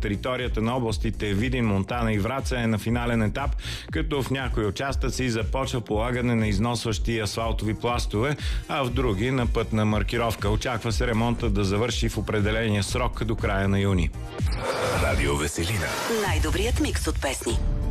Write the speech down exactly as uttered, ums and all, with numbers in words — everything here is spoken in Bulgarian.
територията на областите Видин, Монтана и Враца е на финален етап, като в някои участъци започва полагане на износващи асфалтови пластове, а в други на пътна маркировка. Очаква се ремонта да завърши в определения срок до края на юни. Радио Веселина. Най-добрият микс от песни.